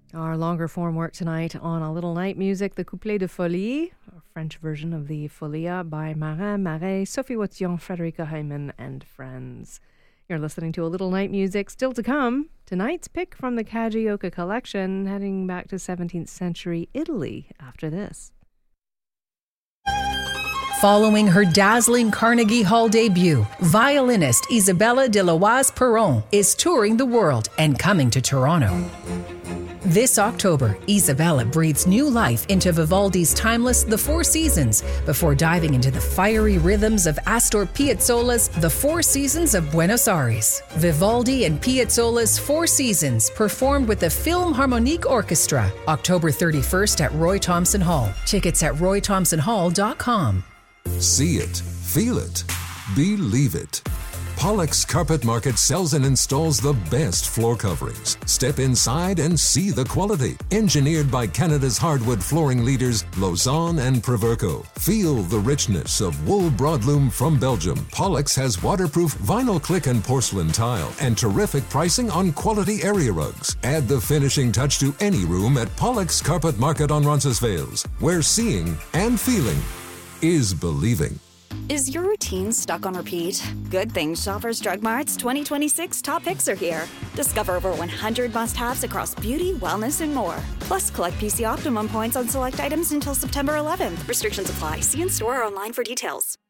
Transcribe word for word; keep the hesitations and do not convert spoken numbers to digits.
Our longer form work tonight on A Little Night Music, the Couplet de Folie, a French version of the Folia by Marin Marais, Sophie Watillon, Frederica Hyman, and friends. You're listening to A Little Night Music. Still to come, tonight's pick from the Kagioka collection, heading back to seventeenth century Italy after this. Following her dazzling Carnegie Hall debut, violinist Isabella de Loise Perron is touring the world and coming to Toronto. This October, Isabella breathes new life into Vivaldi's timeless The Four Seasons before diving into the fiery rhythms of Astor Piazzolla's The Four Seasons of Buenos Aires. Vivaldi and Piazzolla's Four Seasons, performed with the Philharmonic Orchestra, October thirty-first at Roy Thomson Hall. Tickets at roy thomson hall dot com. See it, feel it, believe it. Pollock's Carpet Market sells and installs the best floor coverings. Step inside and see the quality. Engineered by Canada's hardwood flooring leaders, Lausanne and Proverco. Feel the richness of wool broadloom from Belgium. Pollock's has waterproof vinyl click and porcelain tile and terrific pricing on quality area rugs. Add the finishing touch to any room at Pollock's Carpet Market on Roncesvalles, where seeing and feeling is believing. Is your routine stuck on repeat? Good thing Shoppers Drug Mart's twenty twenty-six top picks are here. Discover over one hundred must-haves across beauty, wellness, and more. Plus, collect P C Optimum points on select items until September eleventh. Restrictions apply. See in-store or online for details.